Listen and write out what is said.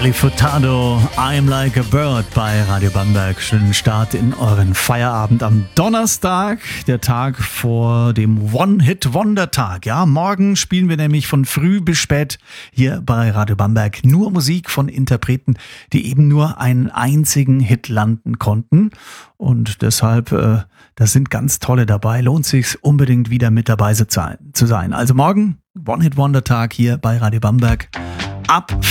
Nelly Furtado, I'm Like a Bird bei Radio Bamberg. Schönen Start in euren Feierabend am Donnerstag, der Tag vor dem One-Hit-Wonder-Tag. Ja, morgen spielen wir nämlich von früh bis spät hier bei Radio Bamberg nur Musik von Interpreten, die eben nur einen einzigen Hit landen konnten. Und deshalb, da sind ganz tolle dabei. Lohnt sich unbedingt wieder mit dabei zu sein. Also morgen One-Hit-Wonder-Tag hier bei Radio Bamberg ab